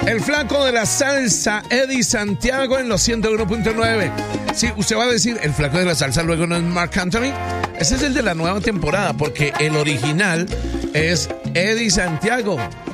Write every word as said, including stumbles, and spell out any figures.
El flaco de la salsa, Eddie Santiago, en los ciento uno punto nueve. Sí, usted va a decir, el flaco de la salsa luego no es Marc Anthony. Ese es el de la nueva temporada, porque el original es Eddie Santiago.